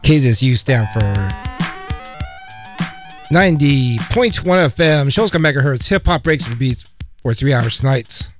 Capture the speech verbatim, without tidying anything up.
K Z S U stand for ninety point one F M. Shows got megahertz, hip hop breaks and beats for three hours tonight.